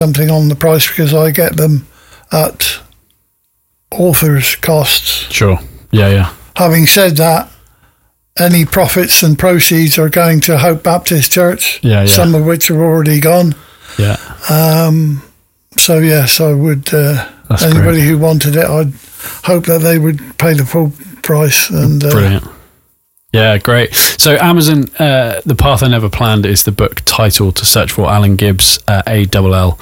something on the price because I get them at author's costs. Sure. Yeah. Having said that, any profits and proceeds are going to Hope Baptist Church, some of which are already gone. Yeah. So yes, I would. Anybody who wanted it, I'd hope that they would pay the full price. And brilliant. Yeah, great. So Amazon, The Path I Never Planned is the book title to search for. Alan Gibbs, ALLAN,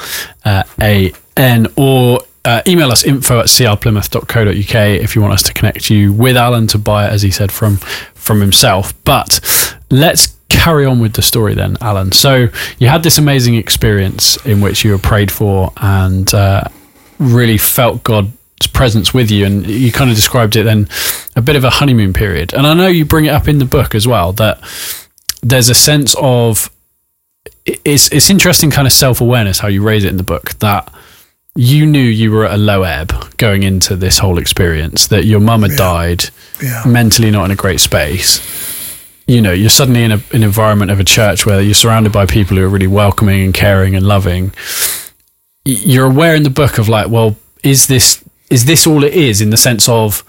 or email us info@crplymouth.co.uk if you want us to connect you with Alan to buy it, as he said, from himself. But let's carry on with the story then, Alan. So you had this amazing experience in which you were prayed for and really felt God's presence with you, and you kind of described it then a bit of a honeymoon period. And I know you bring it up in the book as well, that there's a sense of it's interesting kind of self-awareness, how you raise it in the book, that you knew you were at a low ebb going into this whole experience, that your mum had died, mentally not in a great space. You know, you're suddenly in an environment of a church where you're surrounded by people who are really welcoming and caring and loving. You're aware in the book of like, well, is this all it is, in the sense of,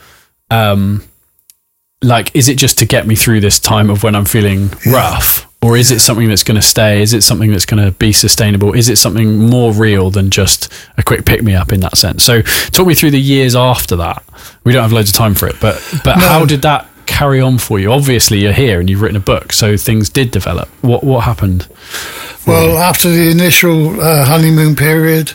like, is it just to get me through this time of when I'm feeling rough? Or is it something that's going to stay? Is it something that's going to be sustainable? Is it something more real than just a quick pick-me-up in that sense? So talk me through the years after that. We don't have loads of time for it, but how did that carry on for you? Obviously, you're here and you've written a book, so things did develop. What happened? Well, after the initial honeymoon period,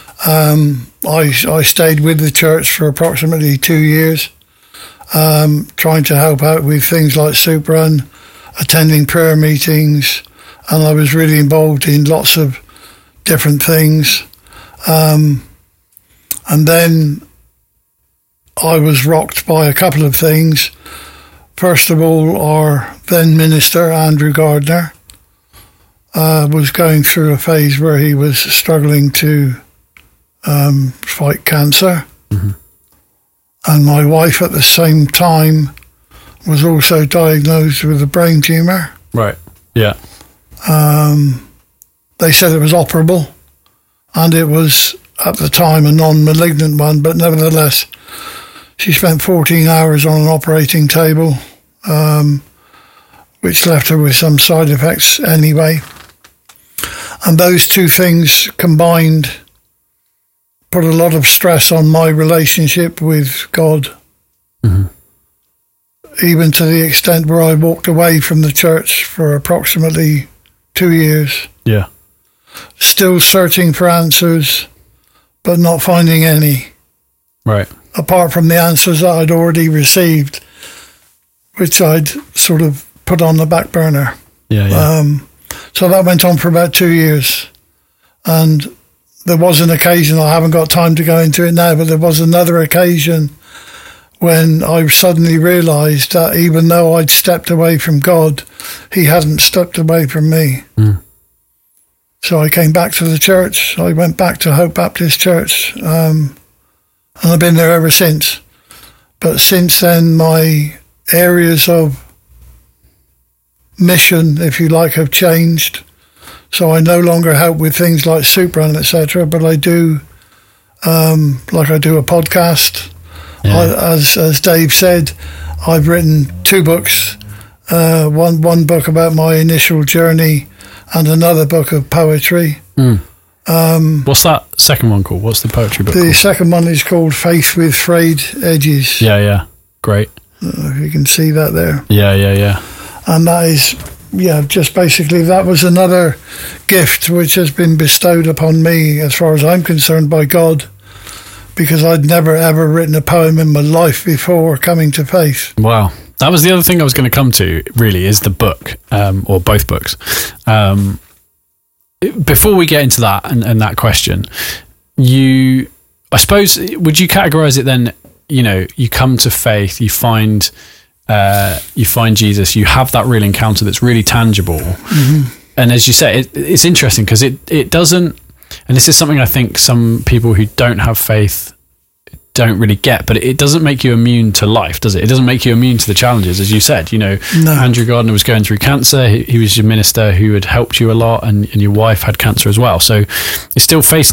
I stayed with the church for approximately 2 years, trying to help out with things like Soup Run, attending prayer meetings, and I was really involved in lots of different things. And then I was rocked by a couple of things. First of all, our then minister, Andrew Gardner, was going through a phase where he was struggling to fight cancer. Mm-hmm. And my wife at the same time was also diagnosed with a brain tumour. Right, yeah. They said it was operable, and it was, at the time, a non-malignant one, but nevertheless, she spent 14 hours on an operating table, which left her with some side effects anyway. And those two things combined put a lot of stress on my relationship with God. Mm-hmm. Even to the extent where I walked away from the church for approximately 2 years. Yeah. Still searching for answers, but not finding any. Right. Apart from the answers that I'd already received, which I'd sort of put on the back burner. Yeah. So that went on for about 2 years. And there was an occasion, I haven't got time to go into it now, but there was another occasion when I suddenly realised that even though I'd stepped away from God, he hadn't stepped away from me. Mm. So I came back to the church. I went back to Hope Baptist Church, and I've been there ever since. But since then, my areas of mission, if you like, have changed. So I no longer help with things like Soup Run, etc., but I do, I do a podcast. Yeah. As Dave said, I've written 2 books, one book about my initial journey and another book of poetry. Mm. What's that second one called? What's the poetry book called? The second one is called Faith with Frayed Edges. Yeah. Great. If you can see that there. Yeah. And that is, just basically that was another gift which has been bestowed upon me, as far as I'm concerned, by God, because I'd never ever written a poem in my life before coming to faith. Wow. That was the other thing I was going to come to, really, is the book, or both books. Before we get into that and that question, I suppose, would you categorize it then, you come to faith, you find Jesus, you have that real encounter that's really tangible. Mm-hmm. And as you say, it's interesting because it doesn't, and this is something I think some people who don't have faith don't really get, but it doesn't make you immune to life, does it? It doesn't make you immune to the challenges, as you said. No. Andrew Gardner was going through cancer. He was your minister who had helped you a lot, and your wife had cancer as well. So you're still facing